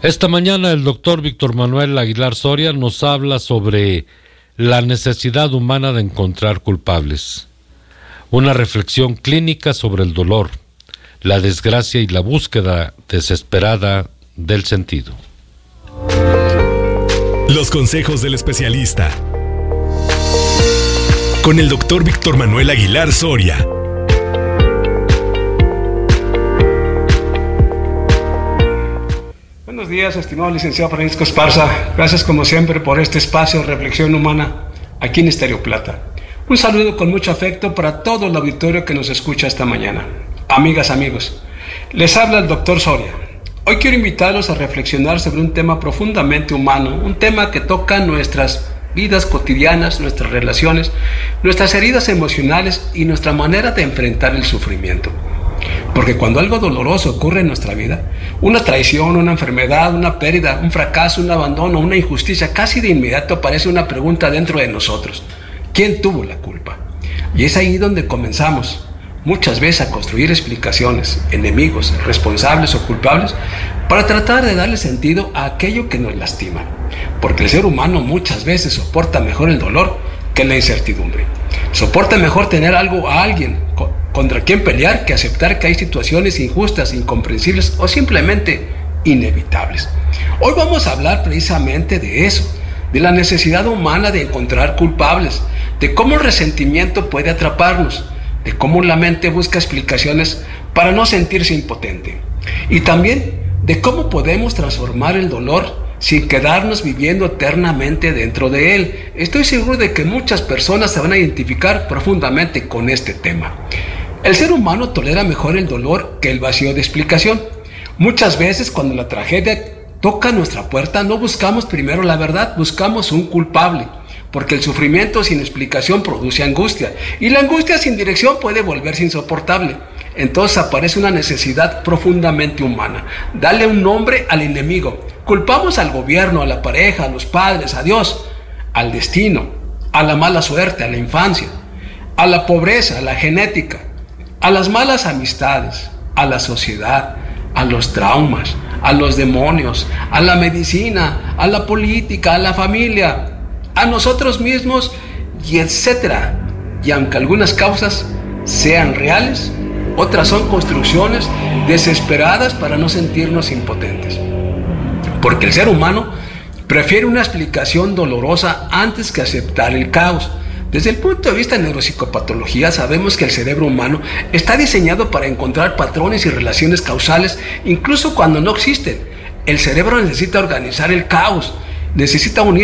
Esta mañana el doctor Víctor Manuel Aguilar Soria nos habla sobre la necesidad humana de encontrar culpables. Una reflexión clínica sobre el dolor, la desgracia y la búsqueda desesperada del sentido. Los consejos del especialista. Con el doctor Víctor Manuel Aguilar Soria. Buenos días, estimado licenciado Francisco Esparza. Gracias como siempre por este espacio de reflexión humana aquí en Estéreo Plata. Un saludo con mucho afecto para todo el auditorio que nos escucha esta mañana. Amigas, amigos, les habla el doctor Soria. Hoy quiero invitarlos a reflexionar sobre un tema profundamente humano, un tema que toca nuestras vidas cotidianas, nuestras relaciones, nuestras heridas emocionales y nuestra manera de enfrentar el sufrimiento. Porque cuando algo doloroso ocurre en nuestra vida, una traición, una enfermedad, una pérdida, un fracaso, un abandono, una injusticia, casi de inmediato aparece una pregunta dentro de nosotros: ¿quién tuvo la culpa? Y es ahí donde comenzamos muchas veces a construir explicaciones, enemigos, responsables o culpables, para tratar de darle sentido a aquello que nos lastima. Porque el ser humano muchas veces soporta mejor el dolor que la incertidumbre. Soporta mejor tener algo a alguien contra quien pelear que aceptar que hay situaciones injustas, incomprensibles o simplemente inevitables. Hoy vamos a hablar precisamente de eso, de la necesidad humana de encontrar culpables, de cómo el resentimiento puede atraparnos, de cómo la mente busca explicaciones para no sentirse impotente, y también de cómo podemos transformar el dolor sin quedarnos viviendo eternamente dentro de él. Estoy seguro de que muchas personas se van a identificar profundamente con este tema. El ser humano tolera mejor el dolor que el vacío de explicación. Muchas veces cuando la tragedia toca nuestra puerta no buscamos primero la verdad, buscamos un culpable. Porque el sufrimiento sin explicación produce angustia, y la angustia sin dirección puede volverse insoportable. Entonces aparece una necesidad profundamente humana: darle un nombre al enemigo. Culpamos al gobierno, a la pareja, a los padres, a Dios, al destino, a la mala suerte, a la infancia, a la pobreza, a la genética, a las malas amistades, a la sociedad, a los traumas, a los demonios, a la medicina, a la política, a la familia, a nosotros mismos, y etcétera. Y aunque algunas causas sean reales, otras son construcciones desesperadas para no sentirnos impotentes. Porque el ser humano prefiere una explicación dolorosa antes que aceptar el caos. Desde el punto de vista de neuropsicopatología, sabemos que el cerebro humano está diseñado para encontrar patrones y relaciones causales, incluso cuando no existen. El cerebro necesita organizar el caos, necesita unir